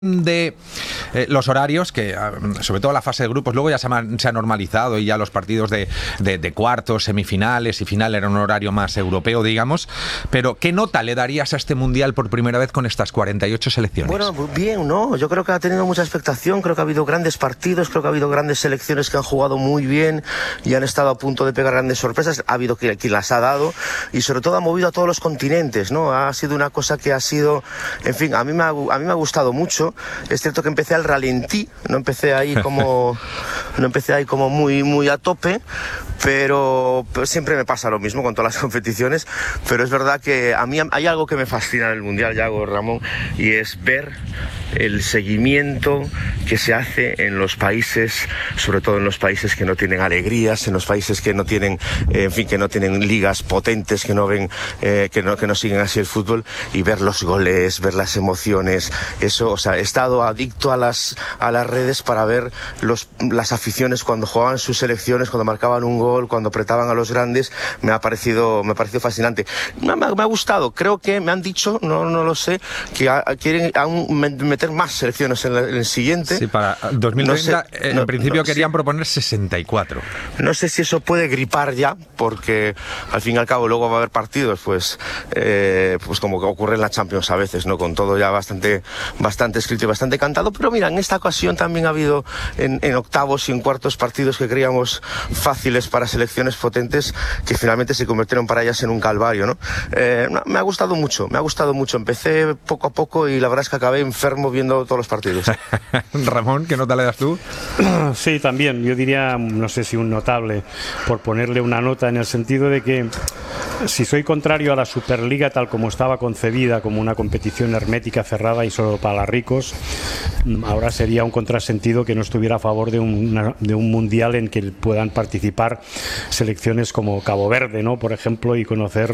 de los horarios, que sobre todo la fase de grupos, luego ya se ha normalizado y ya los partidos de cuartos, semifinales y final eran un horario más europeo, digamos, pero ¿qué nota le darías a este Mundial por primera vez con estas 48 selecciones? Bueno, bien, ¿no? Yo creo que ha tenido mucha expectación, creo que ha habido grandes partidos, creo que ha habido grandes selecciones que han jugado muy bien y han estado a punto de pegar grandes sorpresas, ha habido quien las ha dado y sobre todo ha movido a todos los continentes, ¿no? Ha sido una cosa que ha sido, en fin, a mí me ha gustado mucho. Es cierto que empecé al ralentí, no empecé ahí como muy a tope, pero siempre me pasa lo mismo con todas las competiciones, pero es verdad que a mí hay algo que me fascina en el Mundial, Yago, Ramón, y es ver el seguimiento que se hace en los países, sobre todo en los países que no tienen alegrías, en los países que no tienen, en fin, que no tienen ligas potentes, que no ven, que no siguen así el fútbol, y ver los goles, ver las emociones, eso, o sea, he estado adicto a las redes para ver las aficiones cuando jugaban sus selecciones, cuando marcaban un gol, cuando apretaban a los grandes. Me ha parecido fascinante. Me ha gustado, creo que me han dicho, no lo sé, que quieren aún meter más selecciones en el siguiente. Sí, para 2030 en principio querían proponer 64. No sé si eso puede gripar ya, porque al fin y al cabo luego va a haber partidos, pues como que ocurre en la Champions a veces, ¿no? Con todo ya bastante escrito y bastante cantado, pero mira, en esta ocasión también ha habido en octavos y en cuartos partidos que creíamos fáciles para selecciones potentes que finalmente se convirtieron para ellas en un calvario, ¿no? Me ha gustado mucho, empecé poco a poco y la verdad es que acabé enfermo viendo todos los partidos. Ramón, ¿qué nota le das tú? Sí, también, yo diría, no sé si un notable, por ponerle una nota en el sentido de que si soy contrario a la Superliga tal como estaba concebida, como una competición hermética, cerrada y solo para ricos, ahora sería un contrasentido que no estuviera a favor de un mundial en que puedan participar selecciones como Cabo Verde, ¿no? Por ejemplo, y conocer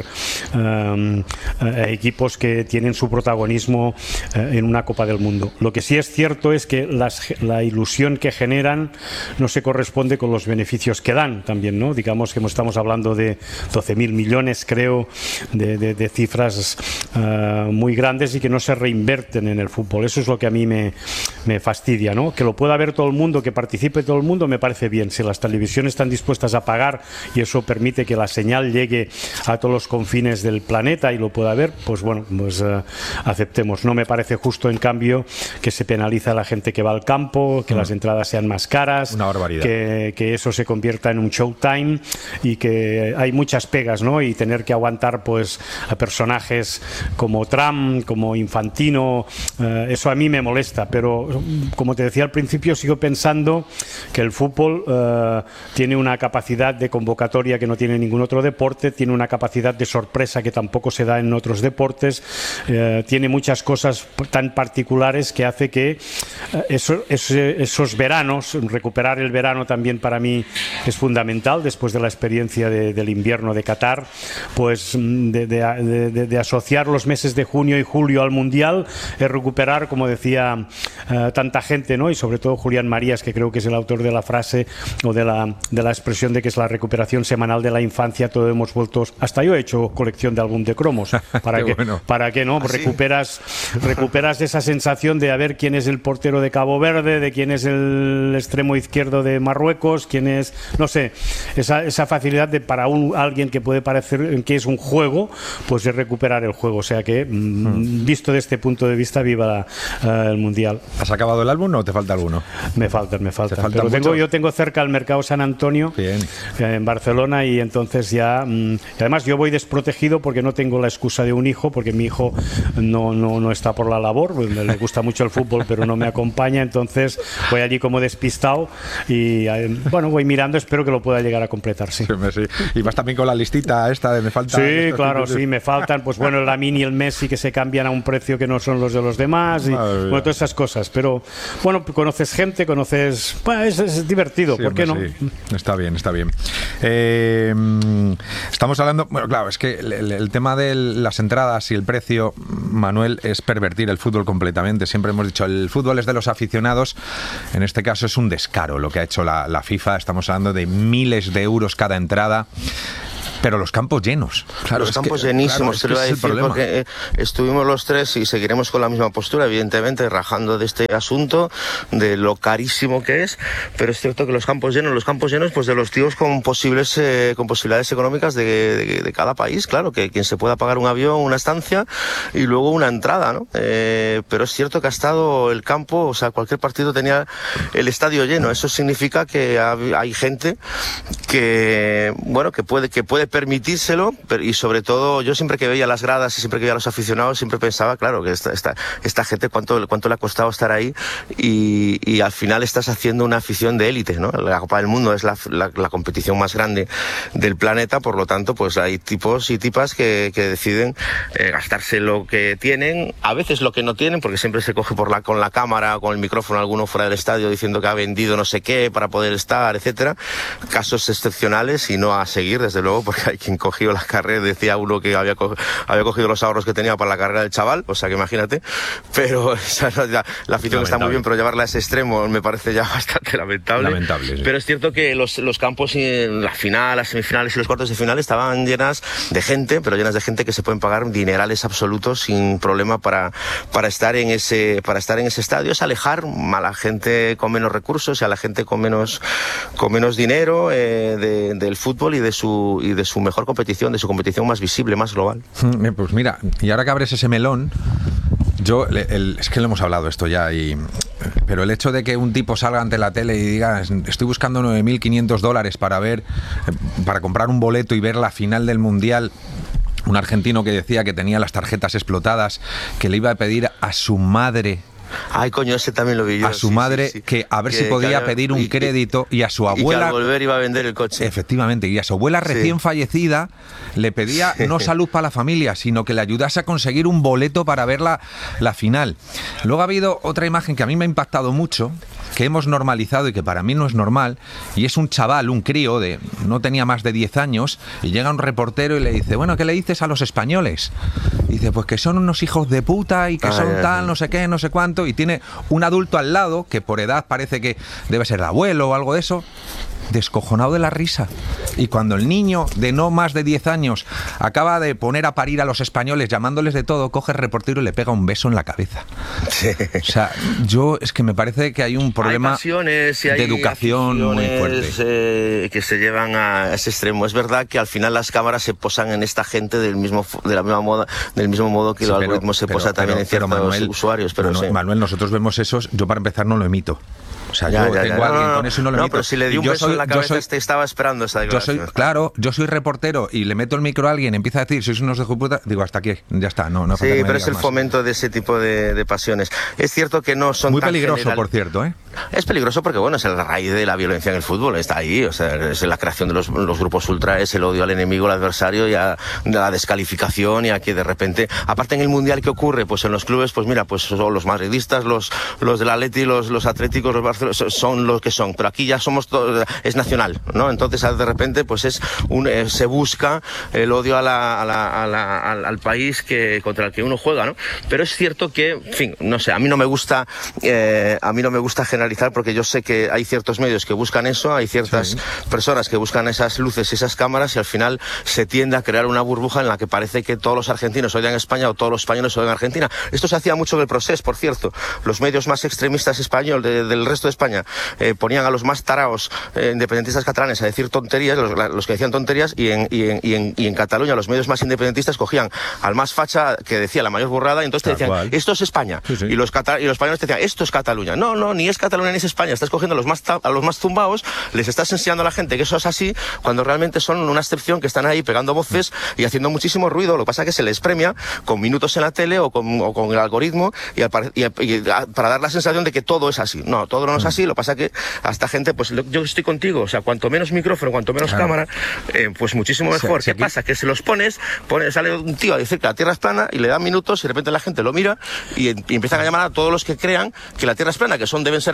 equipos que tienen su protagonismo en una Copa del Mundo. Lo que sí es cierto es que la ilusión que generan no se corresponde con los beneficios que dan también, ¿no? Digamos que estamos hablando de 12.000 millones, creo, de cifras muy grandes y que no se reinvierten en el fútbol. Eso es lo que a mí me fastidia, ¿no? Que lo pueda ver todo el mundo, que participe todo el mundo, me parece bien. Si las televisiones están dispuestas a pagar y eso permite que la señal llegue a todos los confines del planeta y lo pueda ver, pues bueno, pues aceptemos. No me parece justo, en cambio, que se penaliza a la gente que va al campo, que las entradas sean más caras, una barbaridad, que eso se convierta en un showtime y que hay muchas pegas, ¿no? Y tener que aguantar pues a personajes como Trump, como Infantino, eso a mí me molesta, pero como te decía al principio, sigo pensando que el fútbol tiene una capacidad de convocatoria que no tiene ningún otro deporte, tiene una capacidad de sorpresa que tampoco se da en otros deportes, tiene muchas cosas tan particulares que hace que esos veranos, recuperar el verano también para mí es fundamental, después de la experiencia del invierno de Qatar, pues de asociar los meses de junio y julio al Mundial, es recuperar, como decía tanta gente, ¿no? Y sobre todo Julián Marías, que creo que es el autor de la frase o de la expresión de que es la recuperación semanal de la infancia. Todo hemos vuelto, hasta yo he hecho colección de álbum de cromos para que no recuperas esa sensación de a ver quién es el portero de Cabo Verde, de quién es el extremo izquierdo de Marruecos, quién es, no sé, esa facilidad de para alguien que puede parecer que es un juego, pues es recuperar el juego. O sea que visto desde este punto de vista, viva el Mundial. ¿Has acabado el álbum o te falta alguno? Me faltan. Pero yo tengo cerca el Mercado San Antonio, en Barcelona, y entonces ya además yo voy desprotegido porque no tengo la excusa de un hijo, porque mi hijo no está por la labor, le gusta mucho el fútbol pero no me acompaña, entonces voy allí como despistado y bueno, voy mirando, espero que lo pueda llegar a completar, sí. Y vas también con la listita esta de me faltan. Sí, claro, sí, me faltan, pues bueno, el Lamine y el Messi que se cambian a un precio que no son los de los demás y bueno, todas esas cosas, pero bueno, conoces gente, pues, es divertido, sí, ¿por qué no? Sí. Está bien. Estamos hablando, bueno, claro, es que el tema de las entradas y el precio, Manuel, es pervertir el fútbol completamente. Siempre hemos dicho, el fútbol es de los aficionados, en este caso es un descaro lo que ha hecho la FIFA. Estamos hablando de miles de euros cada entrada. Pero los campos llenos. Claro, los campos llenísimos, te lo iba a decir, porque estuvimos los tres y seguiremos con la misma postura, evidentemente, rajando de este asunto, de lo carísimo que es, pero es cierto que los campos llenos pues de los tíos con posibilidades económicas de cada país, claro, que quien se pueda pagar un avión, una estancia y luego una entrada, ¿no? Pero es cierto que ha estado el campo, o sea, cualquier partido tenía el estadio lleno. Eso significa que hay gente que, bueno, que puede permitírselo, y sobre todo yo siempre que veía las gradas y siempre que veía a los aficionados siempre pensaba, claro, que esta gente cuánto le ha costado estar ahí, y al final estás haciendo una afición de élite, ¿no? La Copa del Mundo es la competición más grande del planeta, por lo tanto pues hay tipos y tipas que deciden gastarse lo que tienen, a veces lo que no tienen, porque siempre se coge con la cámara, con el micrófono alguno fuera del estadio diciendo que ha vendido no sé qué para poder estar, etcétera. Casos excepcionales y no a seguir, desde luego, porque hay quien cogió la carrera, decía uno que había cogido los ahorros que tenía para la carrera del chaval, o sea que imagínate, pero la afición está muy bien, pero llevarla a ese extremo me parece ya bastante lamentable. Sí. Pero es cierto que los campos en la final, las semifinales y los cuartos de final estaban llenas de gente, pero llenas de gente que se pueden pagar dinerales absolutos sin problema para estar en ese estadio. Es alejar a la gente con menos recursos y a la gente con menos dinero del fútbol y de su mejor competición, de su competición más visible, más global. Pues mira, y ahora que abres ese melón, es que lo hemos hablado esto ya, pero el hecho de que un tipo salga ante la tele y diga estoy buscando $9.500 para comprar un boleto y ver la final del Mundial, un argentino que decía que tenía las tarjetas explotadas, que le iba a pedir a su madre, ay, coño, ese también lo vi yo. A su madre, sí. Que a ver si podía pedir un crédito, y a su abuela... Y que al volver iba a vender el coche. Efectivamente, y a su abuela recién fallecida le pedía no salud para la familia, sino que le ayudase a conseguir un boleto para ver la final. Luego ha habido otra imagen que a mí me ha impactado mucho, que hemos normalizado y que para mí no es normal, y es un chaval, un crío, no tenía más de 10 años, y llega un reportero y le dice, bueno, ¿qué le dices a los españoles? Y dice, pues que son unos hijos de puta y que son tal, no sé qué, no sé cuánto, y tiene un adulto al lado que por edad parece que debe ser abuelo o algo de eso, descojonado de la risa. Y cuando el niño de no más de 10 años acaba de poner a parir a los españoles llamándoles de todo, coge el reportero y le pega un beso en la cabeza. Sí. O sea, es que me parece que hay un problema de educación muy fuerte. Que se llevan a ese extremo. Es verdad que al final las cámaras se posan en esta gente del mismo modo que el algoritmo se posa también en ciertos usuarios. Pero Manuel, nosotros vemos esos, yo para empezar no lo emito. O sea, yo tengo a alguien con eso y no lo emito. Pero si le di un beso en la cabeza, te estaba esperando esa declaración. Yo soy reportero y le meto el micro a alguien, empieza a decir, sois unos de puta, digo, hasta aquí, ya está, no sí, pero es el fomento de ese tipo de pasiones. Es cierto que no son muy peligroso, por cierto, ¿eh? Es peligroso porque, bueno, es la raíz de la violencia en el fútbol, está ahí, o sea, es la creación de los grupos ultra, es el odio al enemigo, al adversario, y a la descalificación, y a que de repente, aparte en el Mundial, ¿qué ocurre? Pues en los clubes, pues mira, pues son los madridistas, los del Atleti, los atléticos, los Barcelona, son los que son, pero aquí ya somos todos, es nacional, ¿no? Entonces de repente pues se busca el odio al país contra el que uno juega, ¿no? Pero es cierto que, en fin, no sé, a mí no me gusta generalizar, porque yo sé que hay ciertos medios que buscan eso, hay ciertas personas que buscan esas luces y esas cámaras, y al final se tiende a crear una burbuja en la que parece que todos los argentinos odian España o todos los españoles odian Argentina. Esto se hacía mucho en el Procés, por cierto. Los medios más extremistas españoles del resto de España ponían a los más taraos independentistas catalanes a decir tonterías, los que decían tonterías, y en Cataluña los medios más independentistas cogían al más facha que decía la mayor burrada, y entonces te decían, esto es España, y los españoles te decían, esto es Cataluña. No, ni es Cataluña ni es España, estás cogiendo a los más zumbaos, les estás enseñando a la gente que eso es así, cuando realmente son una excepción que están ahí pegando voces y haciendo muchísimo ruido. Lo que pasa es que se les premia con minutos en la tele o con el algoritmo, y para dar la sensación de que todo es así. No, todo no es así. Lo que pasa es que a esta gente, pues yo estoy contigo, o sea, cuanto menos micrófono, cuanto menos cámara, pues muchísimo mejor. ¿Qué pasa? Que se los sale un tío a decir que la Tierra es plana, y le dan minutos, y de repente la gente lo mira y empiezan a llamar a todos los que crean que la Tierra es plana, que deben ser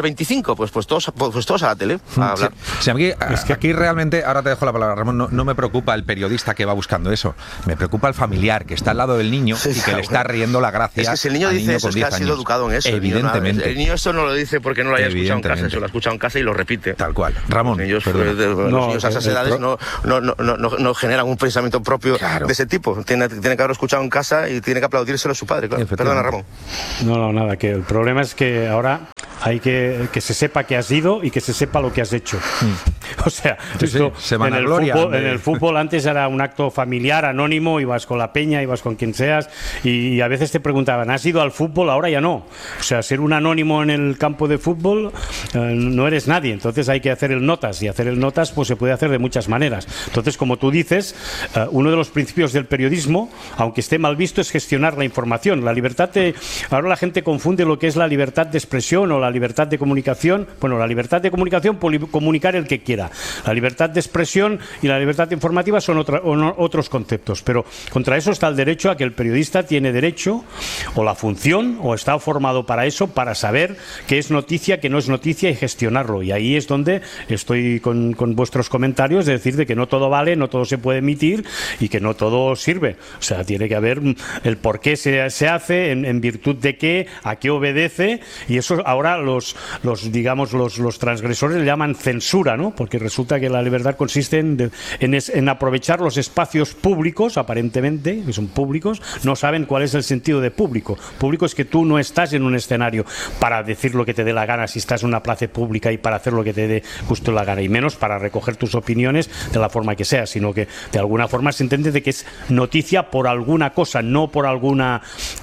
25, pues todos a la tele a hablar. Sí, aquí realmente, ahora te dejo la palabra, Ramón, no me preocupa el periodista que va buscando eso, me preocupa el familiar que está al lado del niño y que le está riendo la gracia. Es que si el niño dice eso, es que ha sido educado en eso. Evidentemente. El niño eso no lo dice porque no lo haya escuchado en casa, eso lo ha escuchado en casa y lo repite. Tal cual. Ramón, los niños a esas edades no generan un pensamiento propio de ese tipo. Tiene que haber escuchado en casa y tiene que aplaudírselo a su padre, claro. Perdona, Ramón. No, nada, que el problema es que ahora hay que se sepa que has ido y que se sepa lo que has hecho. O sea, esto, en el fútbol antes era un acto familiar, anónimo, ibas con la peña, ibas con quien seas, y a veces te preguntaban, ¿has ido al fútbol? Ahora ya no. O sea, ser un anónimo en el campo de fútbol no eres nadie, entonces hay que hacer el notas, y hacer el notas pues se puede hacer de muchas maneras. Entonces, como tú dices, uno de los principios del periodismo, aunque esté mal visto, es gestionar la información. La libertad ahora la gente confunde lo que es la libertad de expresión o la libertad de comunicación. Bueno, la libertad de comunicación, comunicar el que quiera. La libertad de expresión y la libertad informativa son otros conceptos, pero contra eso está el derecho a que el periodista tiene derecho, o la función, o está formado para eso, para saber qué es noticia, qué no es noticia y gestionarlo. Y ahí es donde estoy con vuestros comentarios, de decir de que no todo vale, no todo se puede emitir y que no todo sirve. O sea, tiene que haber el por qué se hace, en virtud de qué, a qué obedece, y eso ahora los transgresores le llaman censura, ¿no? Porque resulta que la libertad consiste en aprovechar los espacios públicos, aparentemente, que son públicos, no saben cuál es el sentido de público. Público es que tú no estás en un escenario para decir lo que te dé la gana si estás en una plaza pública y para hacer lo que te dé justo la gana, y menos para recoger tus opiniones de la forma que sea, sino que de alguna forma se entiende de que es noticia por alguna cosa, no por alguna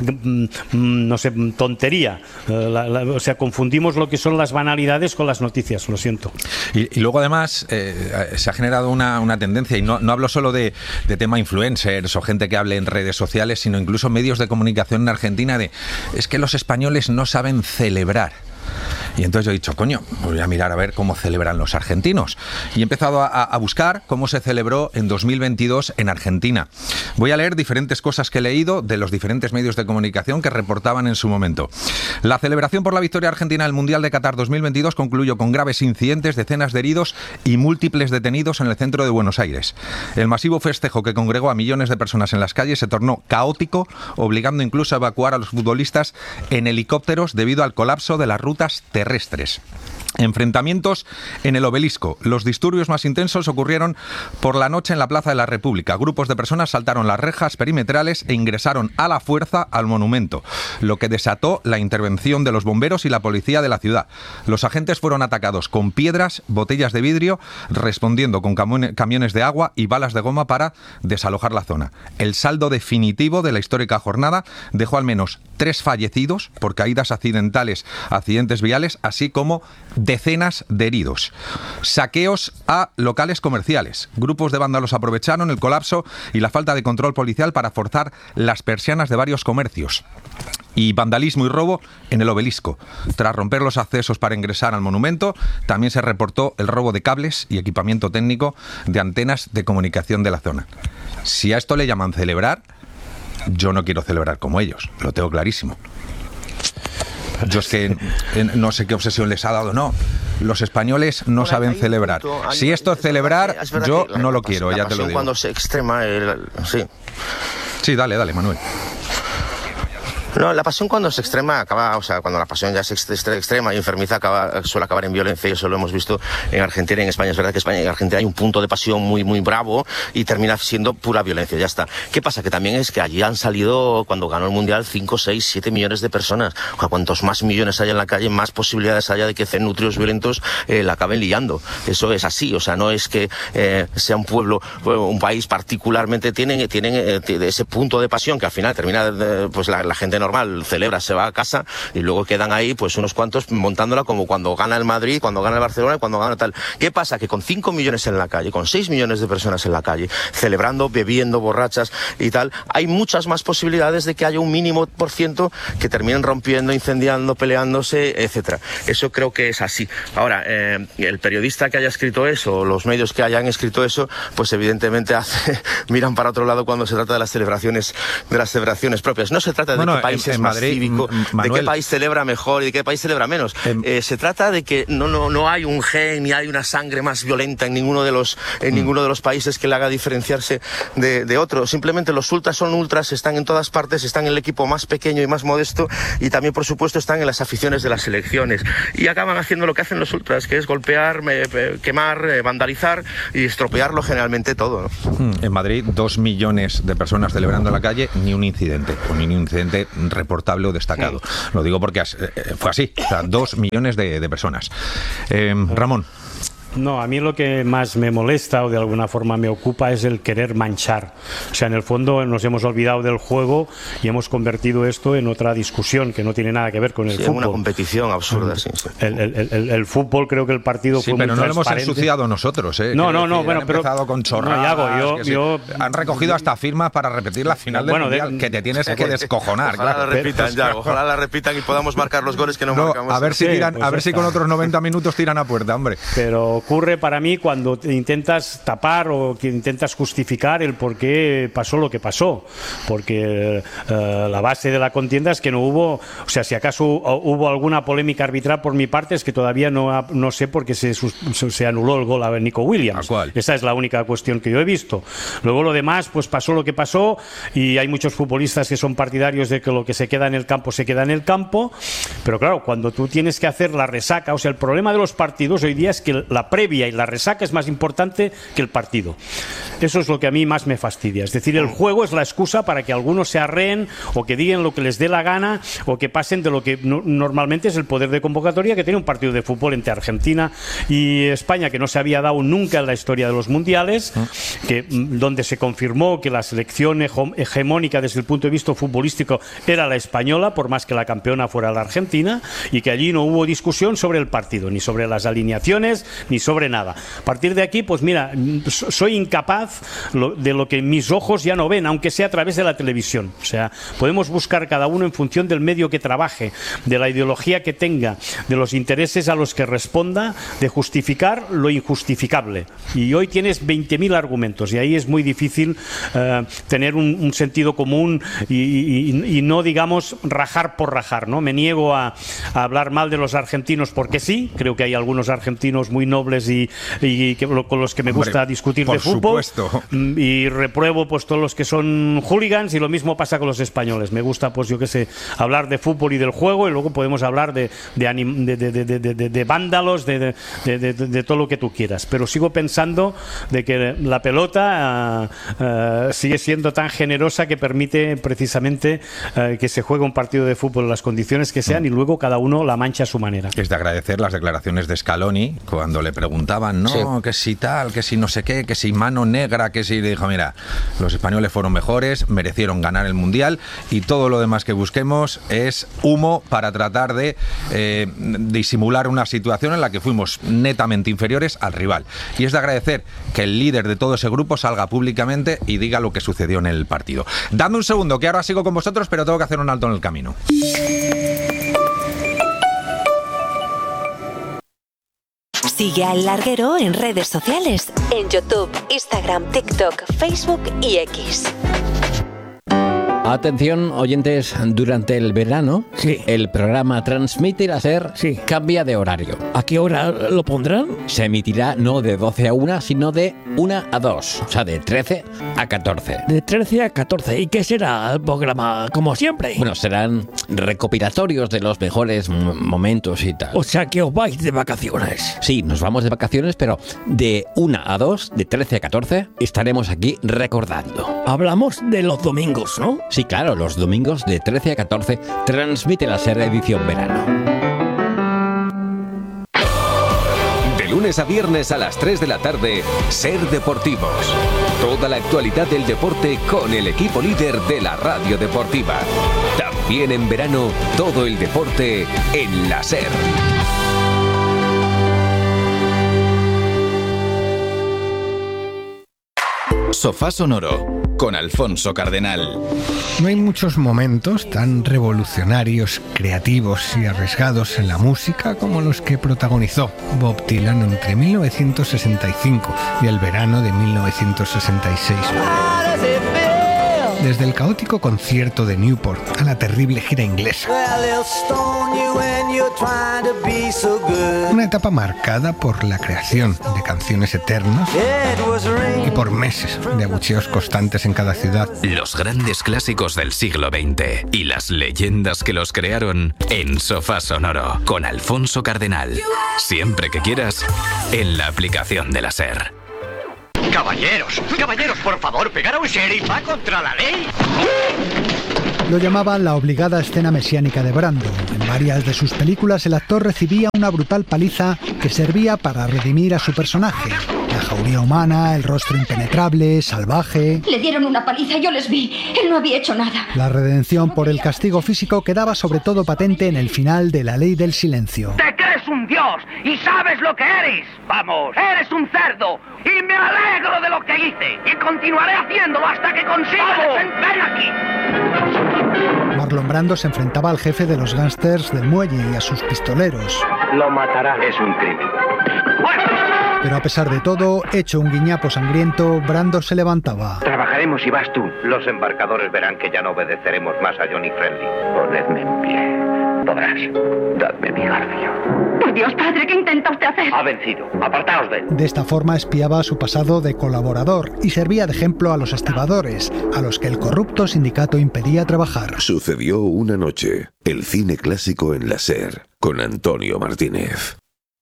no sé, tontería. O sea, confundimos lo que son las banalidades con las noticias, lo siento. Y luego además se ha generado una tendencia, y no hablo solo de tema influencers o gente que hable en redes sociales, sino incluso medios de comunicación en Argentina, es que los españoles no saben celebrar. Y entonces yo he dicho, coño, voy a mirar a ver cómo celebran los argentinos. Y he empezado a buscar cómo se celebró en 2022 en Argentina. Voy a leer diferentes cosas que he leído de los diferentes medios de comunicación que reportaban en su momento. La celebración por la victoria argentina del Mundial de Qatar 2022 concluyó con graves incidentes, decenas de heridos y múltiples detenidos en el centro de Buenos Aires. El masivo festejo que congregó a millones de personas en las calles se tornó caótico, obligando incluso a evacuar a los futbolistas en helicópteros debido al colapso de las rutas terrestres. Enfrentamientos en el Obelisco. Los disturbios más intensos ocurrieron por la noche en la Plaza de la República. Grupos de personas saltaron las rejas perimetrales e ingresaron a la fuerza al monumento, lo que desató la intervención de los bomberos y la policía de la ciudad. Los agentes fueron atacados con piedras, botellas de vidrio, respondiendo con camiones de agua y balas de goma para desalojar la zona. El saldo definitivo de la histórica jornada dejó al menos 3 fallecidos por caídas accidentales, accidentes viales, así como decenas de heridos. Saqueos a locales comerciales. Grupos de vándalos aprovecharon el colapso y la falta de control policial para forzar las persianas de varios comercios. Y vandalismo y robo en el Obelisco. Tras romper los accesos para ingresar al monumento, también se reportó el robo de cables y equipamiento técnico de antenas de comunicación de la zona. Si a esto le llaman celebrar, yo no quiero celebrar como ellos, lo tengo clarísimo. Yo es que no sé qué obsesión les ha dado, no. Los españoles no saben celebrar. Si esto es celebrar, yo no lo quiero, ya te lo digo. Cuando se extrema, sí. Sí, dale, Manuel. No, la pasión cuando se extrema acaba, o sea, cuando la pasión ya es extrema y enfermiza suele acabar en violencia, y eso lo hemos visto en Argentina y en España. Es verdad que en España y en Argentina hay un punto de pasión muy, muy bravo y termina siendo pura violencia, ya está. ¿Qué pasa? Que también es que allí han salido, cuando ganó el Mundial, 5, 6, 7 millones de personas. O sea, cuantos más millones haya en la calle, más posibilidades haya de que cenutrios violentos la acaben liando. Eso es así, o sea, no es que sea un pueblo, un país particularmente, tienen ese punto de pasión que al final termina, pues la gente normal celebra, se va a casa y luego quedan ahí pues unos cuantos montándola, como cuando gana el Madrid, cuando gana el Barcelona y cuando gana tal. ¿Qué pasa? Que con 5 millones en la calle, con 6 millones de personas en la calle, celebrando, bebiendo, borrachas y tal, hay muchas más posibilidades de que haya un mínimo por ciento que terminen rompiendo, incendiando, peleándose, etcétera. Eso creo que es así. Ahora, el periodista que haya escrito eso, los medios que hayan escrito eso, pues evidentemente miran para otro lado cuando se trata de las celebraciones propias. No se trata de que país es más cívico, de qué país celebra mejor y de qué país celebra menos. Se trata de que no hay un gen ni hay una sangre más violenta en ninguno de los países que le haga diferenciarse de otro. Simplemente los ultras son ultras, están en todas partes, están en el equipo más pequeño y más modesto, y también por supuesto están en las aficiones de las selecciones, y acaban haciendo lo que hacen los ultras, que es golpear, quemar, vandalizar y estropearlo generalmente todo, ¿no? En Madrid 2 millones de personas celebrando en la calle, ni un incidente reportable o destacado. Lo digo porque fue así, o sea, 2 millones de personas. Ramón. No, a mí lo que más me molesta o de alguna forma me ocupa es el querer manchar. O sea, en el fondo nos hemos olvidado del juego y hemos convertido esto en otra discusión que no tiene nada que ver con el fútbol. Una competición absurda, sí. El fútbol, creo que el partido fue muy transparente. Pero no lo hemos ensuciado nosotros, ¿eh? No, bueno, pero... Han empezado con chorradas, han recogido hasta firmas para repetir la final del Mundial, que te tienes que descojonar. Ojalá la repitan y podamos marcar los goles que no marcamos. A ver si con otros 90 minutos tiran a puerta, hombre. Pero ocurre para mí cuando intentas tapar o que intentas justificar el por qué pasó lo que pasó, porque la base de la contienda es que no hubo, o sea, si acaso hubo alguna polémica arbitral por mi parte, es que todavía no sé por qué se anuló el gol a Nico Williams. Esa es la única cuestión que yo he visto. Luego lo demás, pues pasó lo que pasó, y hay muchos futbolistas que son partidarios de que lo que se queda en el campo se queda en el campo, pero claro, cuando tú tienes que hacer la resaca, o sea, el problema de los partidos hoy día es que la previa y la resaca es más importante que el partido. Eso es lo que a mí más me fastidia. Es decir, el juego es la excusa para que algunos se arreen o que digan lo que les dé la gana o que pasen de lo que normalmente es el poder de convocatoria que tiene un partido de fútbol entre Argentina y España, que no se había dado nunca en la historia de los mundiales, donde se confirmó que la selección hegemónica desde el punto de vista futbolístico era la española, por más que la campeona fuera la argentina, y que allí no hubo discusión sobre el partido, ni sobre las alineaciones, ni sobre nada. A partir de aquí, pues mira, soy incapaz de lo que mis ojos ya no ven, aunque sea a través de la televisión. O sea, podemos buscar cada uno en función del medio que trabaje, de la ideología que tenga, de los intereses a los que responda, de justificar lo injustificable. Y hoy tienes 20.000 argumentos, y ahí es muy difícil tener un sentido común y no, digamos, rajar por rajar, ¿no? Me niego a hablar mal de los argentinos porque sí, creo que hay algunos argentinos muy nobles y con los que me gusta discutir de fútbol, y repruebo pues todos los que son hooligans, y lo mismo pasa con los españoles. Me gusta, pues yo qué sé, hablar de fútbol y del juego, y luego podemos hablar de vándalos, de todo lo que tú quieras, pero sigo pensando de que la pelota sigue siendo tan generosa que permite precisamente que se juegue un partido de fútbol en las condiciones que sean, y luego cada uno la mancha a su manera. Es de agradecer las declaraciones de Scaloni cuando le preguntaban, que si tal, que si no sé qué, que si mano negra, que si... Dijo, mira, los españoles fueron mejores, merecieron ganar el Mundial, y todo lo demás que busquemos es humo para tratar de disimular una situación en la que fuimos netamente inferiores al rival. Y es de agradecer que el líder de todo ese grupo salga públicamente y diga lo que sucedió en el partido. Dame un segundo, que ahora sigo con vosotros, pero tengo que hacer un alto en el camino. Sigue a El Larguero en redes sociales, en YouTube, Instagram, TikTok, Facebook y X. Atención, oyentes, durante el verano, el programa Transmite la SER cambia de horario. ¿A qué hora lo pondrán? Se emitirá no de 12 a 1, sino de 1 a 2, o sea, de 13 a 14. De 13 a 14. ¿Y qué será el programa, como siempre? Bueno, serán recopilatorios de los mejores momentos y tal. O sea, que os vais de vacaciones. Sí, nos vamos de vacaciones, pero de 1 a 2, de 13 a 14, estaremos aquí recordando. Hablamos de los domingos, ¿no? Sí, claro, los domingos de 13 a 14 transmite la SER edición verano. De lunes a viernes a las 3 de la tarde, SER Deportivos. Toda la actualidad del deporte con el equipo líder de la radio deportiva. También en verano, todo el deporte en la SER. Sofá Sonoro con Alfonso Cardenal. No hay muchos momentos tan revolucionarios, creativos y arriesgados en la música como los que protagonizó Bob Dylan entre 1965 y el verano de 1966. desde el caótico concierto de Newport a la terrible gira inglesa. Una etapa marcada por la creación de canciones eternas y por meses de abucheos constantes en cada ciudad. Los grandes clásicos del siglo XX y las leyendas que los crearon en Sofá Sonoro con Alfonso Cardenal. Siempre que quieras, en la aplicación de la SER. Caballeros, por favor, pegar a un sheriff va contra la ley. Lo llamaban la obligada escena mesiánica de Brando. En varias de sus películas el actor recibía una brutal paliza que servía para redimir a su personaje. La jauría humana, el rostro impenetrable, salvaje. Le dieron una paliza, yo les vi. Él no había hecho nada. La redención por el castigo físico quedaba sobre todo patente en el final de La Ley del Silencio. Te crees un dios y sabes lo que eres. Vamos, eres un cerdo y me alegro de lo que hice y continuaré haciéndolo hasta que consiga ven aquí. Marlon Brando se enfrentaba al jefe de los gángsters del muelle y a sus pistoleros. Lo matará. Es un crimen. Pero a pesar de todo, hecho un guiñapo sangriento, Brando se levantaba. Trabajaremos y vas tú. Los embarcadores verán que ya no obedeceremos más a Johnny Friendly. Ponedme en pie. Podrás. Dadme mi garfio. Por Dios, padre, ¿qué intenta usted hacer? Ha vencido. Apartaos de él. De esta forma espiaba su pasado de colaborador y servía de ejemplo a los estibadores, a los que el corrupto sindicato impedía trabajar. Sucedió una noche. El cine clásico en la SER, con Antonio Martínez.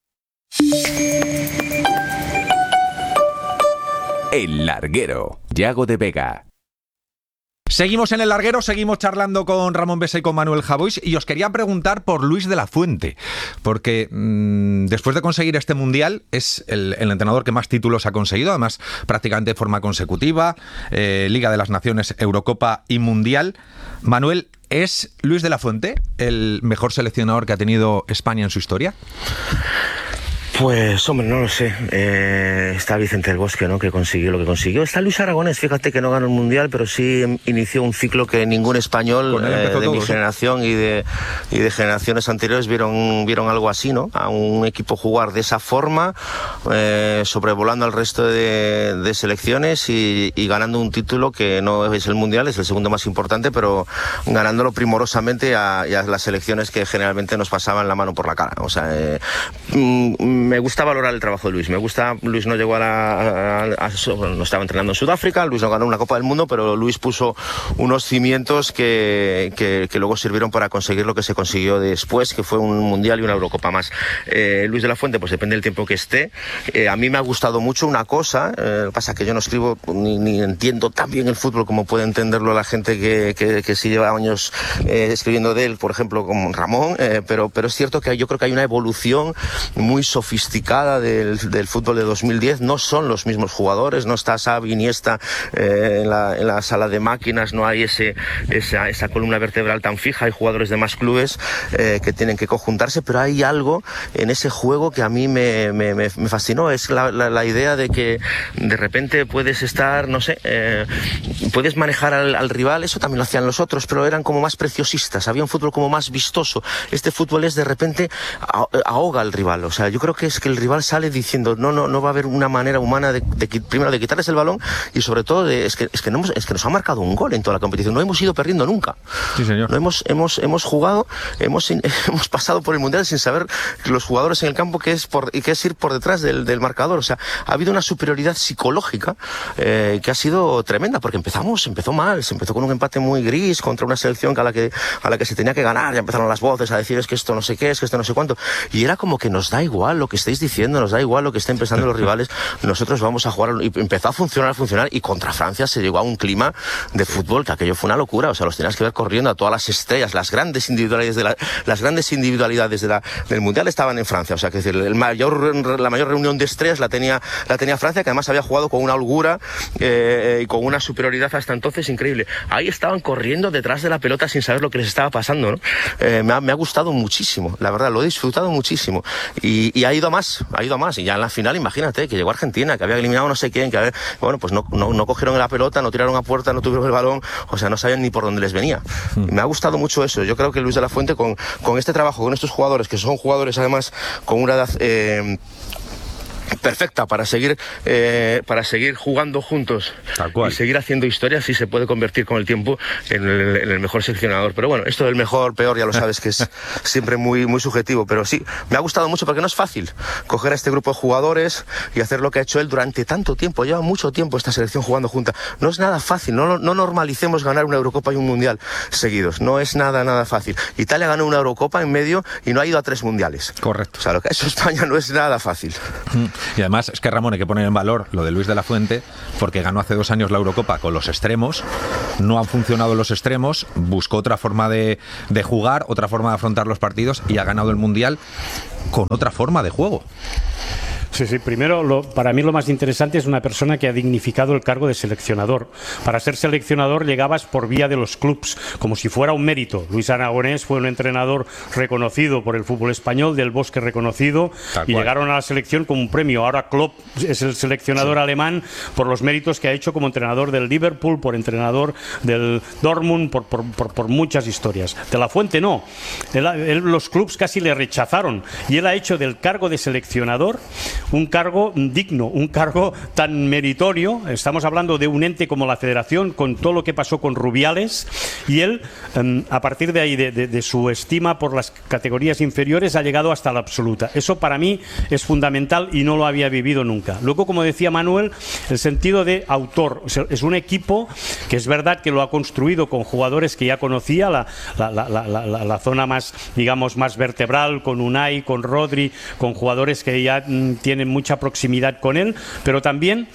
El Larguero, Yago de Vega. Seguimos en El Larguero, seguimos charlando con Ramón Besa y con Manuel Javois y os quería preguntar por Luis de la Fuente, porque después de conseguir este Mundial es el entrenador que más títulos ha conseguido, además prácticamente de forma consecutiva, Liga de las Naciones, Eurocopa y Mundial. Manuel, ¿es Luis de la Fuente el mejor seleccionador que ha tenido España en su historia? Pues, hombre, no lo sé. Está Vicente del Bosque, ¿no?, que consiguió lo que consiguió. Está Luis Aragonés, fíjate que no ganó el Mundial, pero sí inició un ciclo que ningún español de mi generación y de generaciones anteriores vieron algo así, ¿no? A un equipo jugar de esa forma, sobrevolando al resto de selecciones y ganando un título que no es el Mundial, es el segundo más importante, pero ganándolo primorosamente a las selecciones que generalmente nos pasaban la mano por la cara. O sea, me gusta valorar el trabajo de Luis. Luis no llegó no estaba entrenando en Sudáfrica, Luis no ganó una Copa del Mundo, pero Luis puso unos cimientos que luego sirvieron para conseguir lo que se consiguió después, que fue un Mundial y una Eurocopa más. Luis de la Fuente, pues depende del tiempo que esté. A mí me ha gustado mucho una cosa, lo que pasa es que yo no escribo ni entiendo tan bien el fútbol como puede entenderlo la gente que sí lleva años escribiendo de él, por ejemplo, como Ramón, pero es cierto que yo creo que hay una evolución muy sofisticada del fútbol de 2010. No son los mismos jugadores, no está Xavi, Iniesta en la sala de máquinas, no hay esa columna vertebral tan fija, hay jugadores de más clubes que tienen que conjuntarse, pero hay algo en ese juego que a mí me fascinó, es la idea de que de repente puedes estar, no sé, puedes manejar al rival, eso también lo hacían los otros, pero eran como más preciosistas, había un fútbol como más vistoso. Este fútbol es de repente ahoga al rival, o sea, yo creo que es que el rival sale diciendo no va a haber una manera humana primero de quitarles el balón y sobre todo es que nos ha marcado un gol en toda la competición, no hemos ido perdiendo nunca. Sí, señor. No hemos jugado, hemos pasado por el Mundial sin saber los jugadores en el campo qué es ir por detrás del marcador. O sea, ha habido una superioridad psicológica que ha sido tremenda, porque empezó mal, se empezó con un empate muy gris contra una selección a la que se tenía que ganar, ya empezaron las voces a decir es que esto no sé qué, es que esto no sé cuánto, y era como que nos da igual lo que estáis diciendo, nos da igual lo que estén pensando los rivales, nosotros vamos a jugar, y empezó a funcionar, y contra Francia se llegó a un clima de fútbol que aquello fue una locura. O sea, los tenías que ver corriendo a todas las estrellas, las grandes individualidades del Mundial estaban en Francia. O sea, que decir, la mayor reunión de estrellas la tenía Francia, que además había jugado con una holgura y con una superioridad hasta entonces increíble. Ahí estaban corriendo detrás de la pelota sin saber lo que les estaba pasando, ¿no? Me ha gustado muchísimo, la verdad, lo he disfrutado muchísimo y ha ido a más, y ya en la final imagínate que llegó Argentina, que había eliminado no sé quién, pues no cogieron la pelota, no tiraron a puerta, no tuvieron el balón, o sea, no sabían ni por dónde les venía. Y me ha gustado mucho eso. Yo creo que Luis de la Fuente con este trabajo, con estos jugadores, que son jugadores además con una edad perfecta para seguir jugando juntos y seguir haciendo historias, y se puede convertir con el tiempo en el mejor seleccionador. Pero bueno, esto del mejor, peor, ya lo sabes que es siempre muy, muy subjetivo, pero sí, me ha gustado mucho porque no es fácil coger a este grupo de jugadores y hacer lo que ha hecho él durante tanto tiempo. Lleva mucho tiempo esta selección jugando junta. No es nada fácil, no normalicemos ganar una Eurocopa y un Mundial seguidos, no es nada fácil. Italia ganó una Eurocopa en medio y no ha ido a 3 mundiales. Correcto. O sea, lo que ha hecho España no es nada fácil. Y además es que, Ramón, hay que poner en valor lo de Luis de la Fuente, porque ganó hace 2 años la Eurocopa con los extremos, no han funcionado los extremos, buscó otra forma de jugar, otra forma de afrontar los partidos, y ha ganado el Mundial con otra forma de juego. Sí, primero, para mí lo más interesante es una persona que ha dignificado el cargo de seleccionador. Para ser seleccionador llegabas por vía de los clubs, como si fuera un mérito. Luis Aragonés fue un entrenador reconocido por el fútbol español, Del Bosque reconocido, y llegaron a la selección como un premio. Ahora Klopp es el seleccionador alemán por los méritos que ha hecho como entrenador del Liverpool, por entrenador del Dortmund, por muchas historias. De la Fuente no. Los clubs casi le rechazaron, y él ha hecho del cargo de seleccionador un cargo digno, un cargo tan meritorio. Estamos hablando de un ente como la Federación, con todo lo que pasó con Rubiales, y él, a partir de ahí, de su estima por las categorías inferiores, ha llegado hasta la absoluta. Eso para mí es fundamental y no lo había vivido nunca. Luego, como decía Manuel, el sentido de autor. O sea, es un equipo que es verdad que lo ha construido con jugadores que ya conocía, la zona más, digamos, más vertebral, con Unai, con Rodri, con jugadores que ya tienen mucha proximidad con él, pero también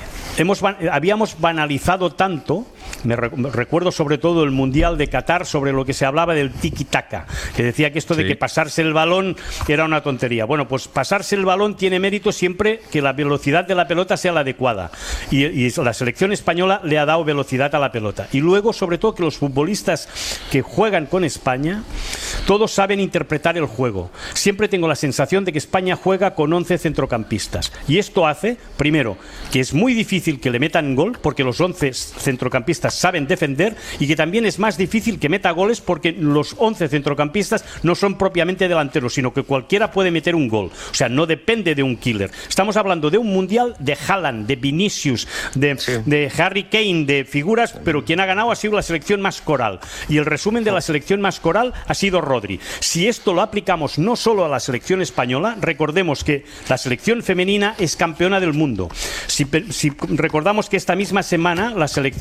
habíamos banalizado tanto. Me recuerdo sobre todo el Mundial de Qatar, sobre lo que se hablaba del tiki-taka, que decía que esto de que pasarse el balón era una tontería. Bueno, pues pasarse el balón tiene mérito siempre que la velocidad de la pelota sea la adecuada, y la selección española le ha dado velocidad a la pelota. Y luego, sobre todo, que los futbolistas que juegan con España todos saben interpretar el juego. Siempre tengo la sensación de que España juega con 11 centrocampistas, y esto hace, primero, que es muy difícil que le metan gol, porque los 11 centrocampistas saben defender, y que también es más difícil que meta goles porque los 11 centrocampistas no son propiamente delanteros, sino que cualquiera puede meter un gol. O sea, no depende de un killer. Estamos hablando de un mundial de Haaland, de Vinicius, de Harry Kane, de figuras, pero quien ha ganado ha sido la selección más coral. Y el resumen de la selección más coral ha sido Rodri. Si esto lo aplicamos no solo a la selección española, recordemos que la selección femenina es campeona del mundo. Si recordamos que esta misma semana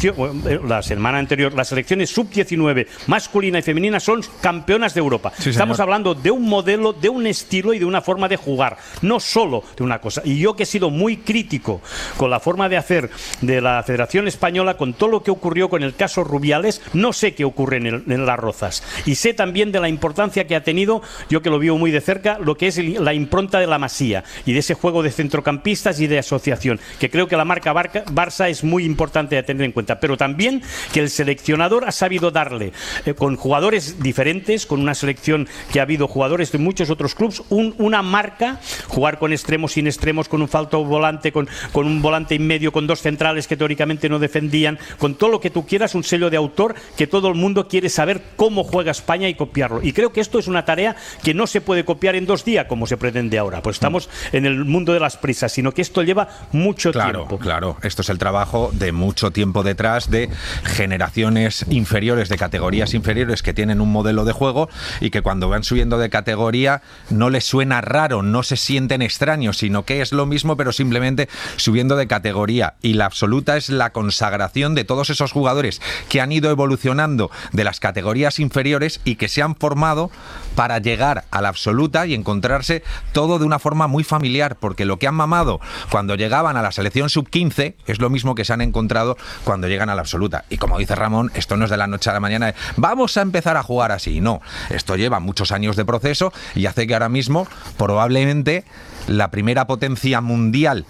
la semana anterior, las selecciones sub-19 masculina y femenina son campeonas de Europa. Sí, estamos hablando de un modelo, de un estilo y de una forma de jugar, no solo de una cosa. Y yo, que he sido muy crítico con la forma de hacer de la Federación Española, con todo lo que ocurrió con el caso Rubiales, no sé qué ocurre en Las Rozas, y sé también de la importancia que ha tenido, yo que lo vivo muy de cerca, lo que es la impronta de la Masía y de ese juego de centrocampistas y de asociación, que creo que la marca Barça es muy importante de tener en cuenta. Pero también que el seleccionador ha sabido darle, con jugadores diferentes, con una selección que ha habido jugadores de muchos otros clubes, una marca, jugar con extremos, sin extremos, con un falto volante, con un volante en medio, con 2 centrales que teóricamente no defendían, con todo lo que tú quieras, un sello de autor que todo el mundo quiere saber cómo juega España y copiarlo. Y creo que esto es una tarea que no se puede copiar en 2 días como se pretende ahora, pues estamos en el mundo de las prisas, sino que esto lleva mucho tiempo. Claro, esto es el trabajo de mucho tiempo detrás, de generaciones inferiores, de categorías inferiores, que tienen un modelo de juego y que cuando van subiendo de categoría no les suena raro, no se sienten extraños, sino que es lo mismo, pero simplemente subiendo de categoría. Y la absoluta es la consagración de todos esos jugadores que han ido evolucionando de las categorías inferiores y que se han formado para llegar a la absoluta y encontrarse todo de una forma muy familiar, porque lo que han mamado cuando llegaban a la selección sub-15 es lo mismo que se han encontrado cuando llegan a la absoluta. Y como dice Ramón, esto no es de la noche a la mañana, vamos a empezar a jugar así. No, esto lleva muchos años de proceso y hace que ahora mismo probablemente la primera potencia mundial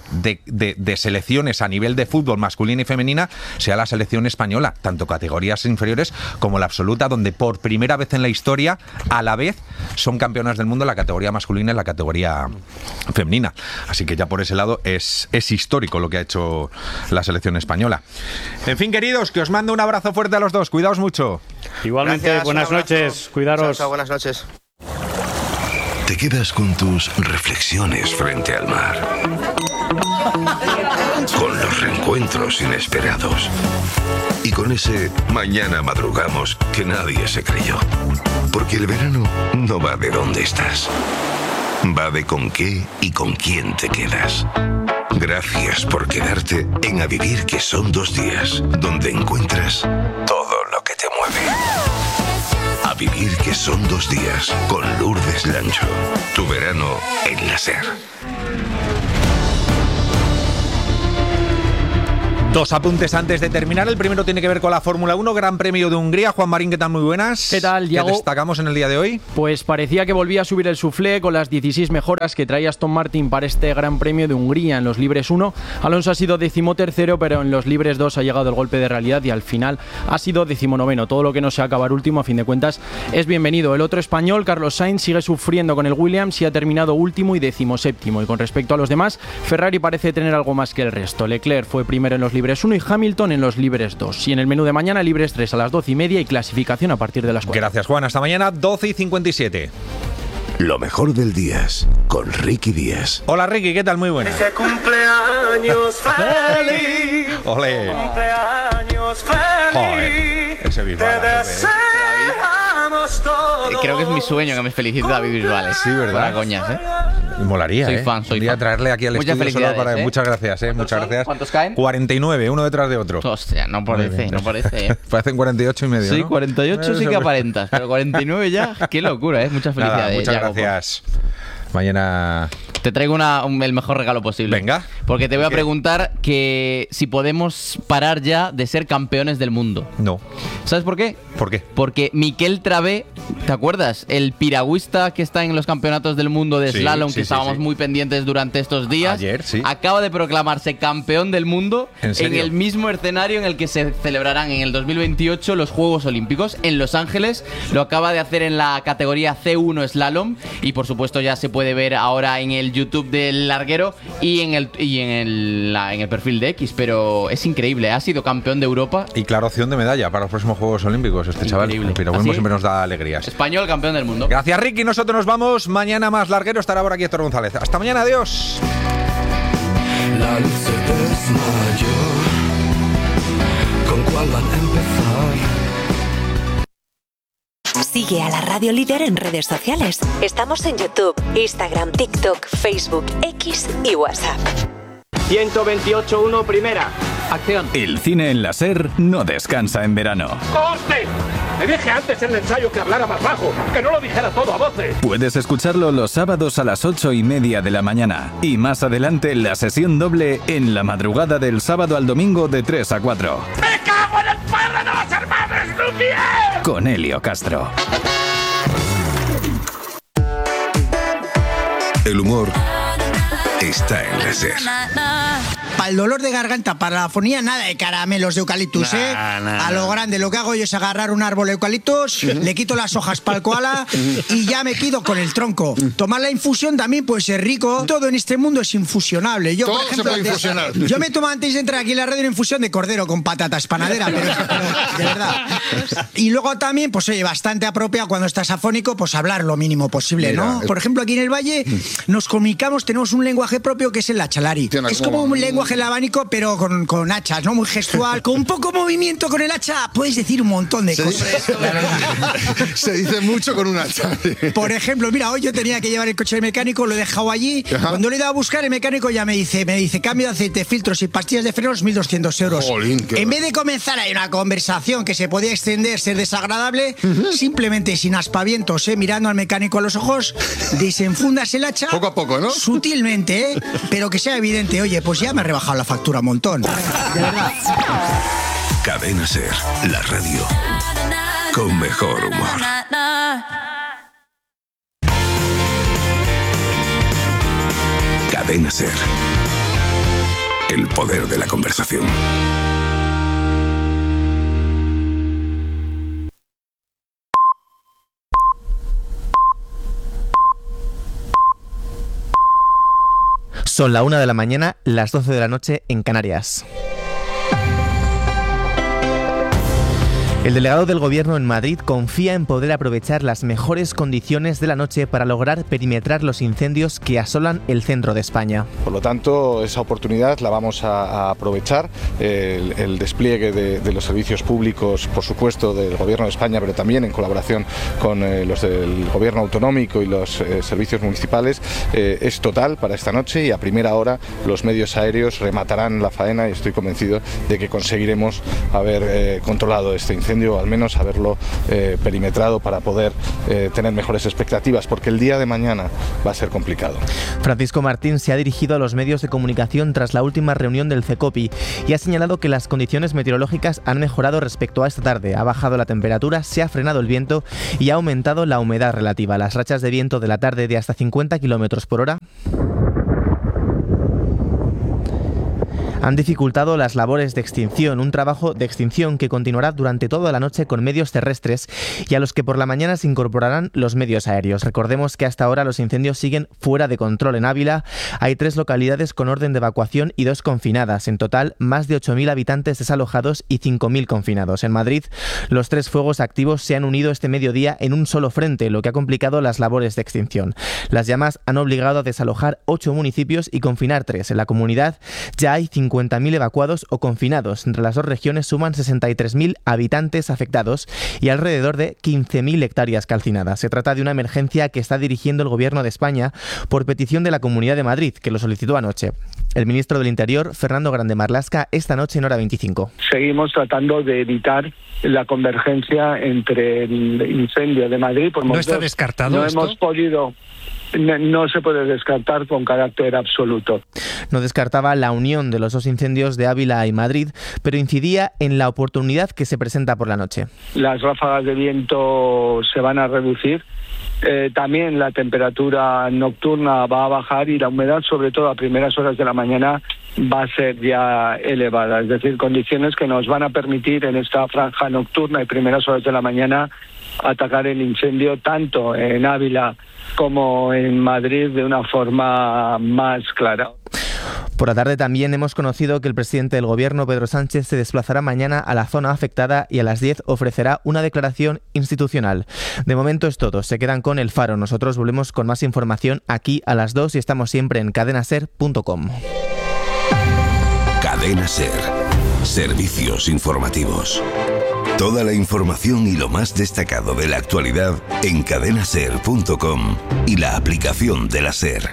de selecciones a nivel de fútbol masculina y femenina sea la selección española, tanto categorías inferiores como la absoluta, donde por primera vez en la historia a la vez son campeonas del mundo la categoría masculina y la categoría femenina. Así que ya por ese lado es histórico lo que ha hecho la selección española. En fin, queridos, que os mando un abrazo fuerte a los dos, cuidaos mucho. Igualmente, gracias, buenas noches, cuidaros. Chao, buenas noches. te quedas con tus reflexiones frente al mar, con los reencuentros inesperados y con ese mañana madrugamos que nadie se creyó. Porque el verano no va de dónde estás, va de con qué y con quién te quedas. Gracias por quedarte en A Vivir, que son 2 días, donde encuentras todo lo que te mueve. A Vivir, que son 2 días, con Lourdes Lancho. Tu verano en la SER. 2 apuntes antes de terminar. El primero tiene que ver con la Fórmula 1, Gran Premio de Hungría. Juan Marín, ¿qué tal? Muy buenas. ¿Qué tal, Diego? ¿Qué destacamos en el día de hoy? Pues parecía que volvía a subir el suflé con las 16 mejoras que traía Aston Martin para este Gran Premio de Hungría. En los libres 1, Alonso ha sido 13º, pero en los libres 2 ha llegado el golpe de realidad y al final ha sido 19º. Todo lo que no sea acabar último, a fin de cuentas, es bienvenido. El otro español, Carlos Sainz, sigue sufriendo con el Williams y ha terminado último y 17º. Y con respecto a los demás, Ferrari parece tener algo más que el resto. Leclerc fue primero en los libres 1 y Hamilton en los libres 2. Y en el menú de mañana, libres 3 a las 12:30 y clasificación a partir de las 4. Gracias, Juan. Hasta mañana, 12:57. Lo mejor del Días, con Ricky Díaz. Hola, Ricky, ¿qué tal? Muy buenas. ¡Feliz cumpleaños feliz! ¡Ole! ¡Cumpleaños feliz! Joder, ese Bisbal. Creo que es mi sueño que me felicite David Bisbal. Sí, ¿verdad? Para coñas, ¿eh? Molaría, soy fan. Un día traerle aquí al Muchas estudio solo felicidades, para... Muchas gracias, muchas gracias. ¿Cuántos caen? 49, uno detrás de otro. Hostia, no parece, no parece. Parecen 48 y medio, Sí, ¿no? 48 sí que aparentas, pero 49 ya, qué locura, ¿eh? Muchas felicidades. Nada, muchas Jacopo. gracias. Mañana... Te traigo el mejor regalo posible. Venga. Porque te voy a preguntar que si podemos parar ya de ser campeones del mundo. No. ¿Sabes por qué? ¿Por qué? Porque Miquel Travé, ¿te acuerdas? El piragüista que está en los campeonatos del mundo de slalom, que estábamos muy pendientes durante estos días. Ayer, sí. Acaba de proclamarse campeón del mundo en el mismo escenario en el que se celebrarán en el 2028 los Juegos Olímpicos en Los Ángeles. Lo acaba de hacer en la categoría C1 slalom y por supuesto ya se puede ver ahora en el YouTube del larguero y en el perfil de X, pero es increíble, ha sido campeón de Europa. Y clara opción de medalla para los próximos Juegos Olímpicos este chaval. El piragüismo siempre nos da alegrías. Español campeón del mundo. Gracias, Ricky. Nosotros nos vamos. Mañana más larguero estará por aquí Héctor González. Hasta mañana, adiós. La luz se desmayó. ¿Con cuál van a empezar? Sigue a la Radio Líder en redes sociales. Estamos en YouTube, Instagram, TikTok, Facebook, X y WhatsApp. 128.1 primera. Acción. El cine en la SER no descansa en verano. ¡Corte! Me dije antes en el ensayo que hablara más bajo, que no lo dijera todo a voces. Puedes escucharlo los sábados a las 8:30 de la mañana. Y más adelante la sesión doble en la madrugada del sábado al domingo de 3 a 4. ¡Me cago en el padre de los hermanos Lumière! Con Helio Castro. El humor está en la SER. Para el dolor de garganta, para la afonía, nada de caramelos de eucaliptus, ¿eh? A lo grande, lo que hago yo es agarrar un árbol de eucaliptus, le quito las hojas para el koala y ya me quedo con el tronco. Tomar la infusión también puede ser rico. Todo en este mundo es infusionable. Yo, todo por ejemplo, se puede infusionar. Yo me tomo antes de entrar aquí en la radio una infusión de cordero con patatas panadera, pero de verdad. Y luego también, pues oye, bastante apropiado cuando estás afónico, pues hablar lo mínimo posible, ¿no? Por ejemplo, aquí en el Valle nos comunicamos, tenemos un lenguaje propio que es el achalari. Es como un lenguaje el abanico, pero con hachas, ¿no? Muy gestual. Con poco movimiento con el hacha puedes decir un montón de cosas. Se dice mucho con un hacha. Por ejemplo, mira, hoy yo tenía que llevar el coche del mecánico, lo he dejado allí. Ajá. Cuando lo he ido a buscar, el mecánico ya me dice cambio de aceite, filtros y pastillas de frenos, 1.200 euros. Jolín, en vez de comenzar ahí una conversación que se podía extender, ser desagradable, simplemente sin aspavientos, mirando al mecánico a los ojos, desenfundas el hacha. Poco a poco, ¿no? Sutilmente, pero que sea evidente. Oye, pues ya me he rebajado la factura un montón. De verdad. Cadena SER, la radio con mejor humor. Cadena SER. El poder de la conversación. Son la 1 de la mañana, las 12 de la noche en Canarias. El delegado del Gobierno en Madrid confía en poder aprovechar las mejores condiciones de la noche para lograr perimetrar los incendios que asolan el centro de España. Por lo tanto, esa oportunidad la vamos a aprovechar. El despliegue de los servicios públicos, por supuesto, del Gobierno de España, pero también en colaboración con los del Gobierno autonómico y los servicios municipales, es total para esta noche, y a primera hora los medios aéreos rematarán la faena, y estoy convencido de que conseguiremos haber controlado este incendio, o al menos haberlo perimetrado para poder tener mejores expectativas, porque el día de mañana va a ser complicado. Francisco Martín se ha dirigido a los medios de comunicación tras la última reunión del CECOPI y ha señalado que las condiciones meteorológicas han mejorado respecto a esta tarde. Ha bajado la temperatura, se ha frenado el viento y ha aumentado la humedad relativa. Las rachas de viento de la tarde de hasta 50 km por hora han dificultado las labores de extinción, un trabajo de extinción que continuará durante toda la noche con medios terrestres y a los que por la mañana se incorporarán los medios aéreos. Recordemos que hasta ahora los incendios siguen fuera de control. En Ávila hay 3 localidades con orden de evacuación y 2 confinadas. En total, más de 8.000 habitantes desalojados y 5.000 confinados. En Madrid, los 3 fuegos activos se han unido este mediodía en un solo frente, lo que ha complicado las labores de extinción. Las llamas han obligado a desalojar 8 municipios y confinar 3. En la comunidad ya hay 50.000 evacuados o confinados. Entre las 2 regiones suman 63.000 habitantes afectados y alrededor de 15.000 hectáreas calcinadas. Se trata de una emergencia que está dirigiendo el Gobierno de España por petición de la Comunidad de Madrid, que lo solicitó anoche. El ministro del Interior, Fernando Grande Marlaska, esta noche en hora 25. Seguimos tratando de evitar la convergencia entre el incendio de Madrid. ¿No está descartado no esto? Hemos podido... No se puede descartar con carácter absoluto. No descartaba la unión de los 2 incendios de Ávila y Madrid, pero incidía en la oportunidad que se presenta por la noche. Las ráfagas de viento se van a reducir. También la temperatura nocturna va a bajar y la humedad, sobre todo a primeras horas de la mañana, va a ser ya elevada. Es decir, condiciones que nos van a permitir en esta franja nocturna y primeras horas de la mañana atacar el incendio tanto en Ávila como en Madrid de una forma más clara. Por la tarde también hemos conocido que el presidente del Gobierno, Pedro Sánchez, se desplazará mañana a la zona afectada y a las 10 ofrecerá una declaración institucional. De momento es todo. Se quedan con El Faro. Nosotros volvemos con más información aquí a las 2 y estamos siempre en cadenaser.com. Cadena Ser. Servicios informativos. Toda la información y lo más destacado de la actualidad en cadenaser.com y la aplicación de la SER.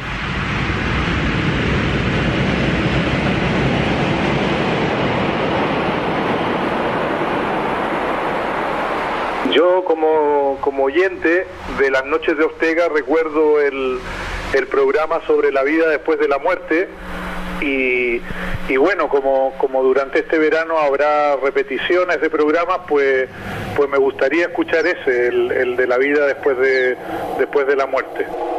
Yo como oyente de las noches de Ortega recuerdo el programa sobre la vida después de la muerte. Y bueno, como durante este verano habrá repeticiones de programas, pues me gustaría escuchar ese, el de la vida después de la muerte.